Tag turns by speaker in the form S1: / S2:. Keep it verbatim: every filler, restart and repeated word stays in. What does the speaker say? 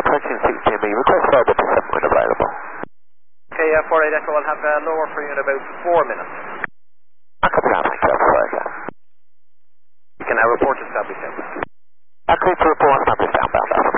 S1: correction six Jimmy, request for double seven when available.
S2: Okay, uh, four eight Echo, I'll have uh, lower for you in about four minutes.
S1: I copy that, thank you, Alpha.
S2: You can now report established.
S1: I clear to report established outbound, Alpha.